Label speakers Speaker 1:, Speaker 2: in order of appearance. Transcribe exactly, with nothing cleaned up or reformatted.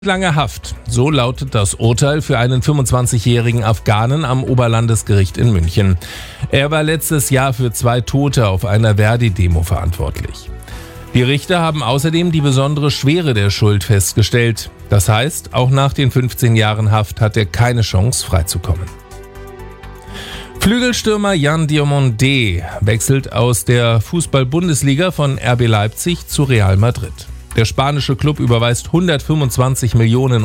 Speaker 1: Lange Haft. So lautet das Urteil für einen fünfundzwanzigjährigen Afghanen am Oberlandesgericht in München. Er war letztes Jahr für zwei Tote auf einer Verdi-Demo verantwortlich. Die Richter haben außerdem die besondere Schwere der Schuld festgestellt. Das heißt, auch nach den fünfzehn Jahren Haft hat er keine Chance, freizukommen. Flügelstürmer Yann Diomandé wechselt aus der Fußball-Bundesliga von R B Leipzig zu Real Madrid. Der spanische Klub überweist hundertfünfundzwanzig Millionen